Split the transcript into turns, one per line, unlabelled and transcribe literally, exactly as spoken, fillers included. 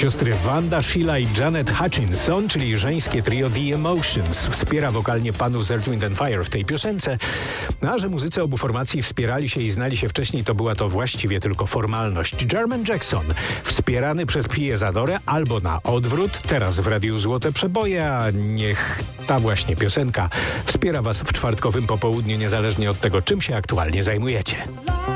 Siostry Wanda, Sheila i Janet Hutchinson, czyli żeńskie trio The Emotions, wspiera wokalnie panów z Earth, Wind and Fire w tej piosence. A że muzycy obu formacji wspierali się i znali się wcześniej, to była to właściwie tylko formalność. Jermaine Jackson, wspierany przez Pie Zadorę, albo na odwrót, teraz w Radiu Złote Przeboje, a niech ta właśnie piosenka wspiera was w czwartkowym popołudniu, niezależnie od tego, czym się aktualnie zajmujecie.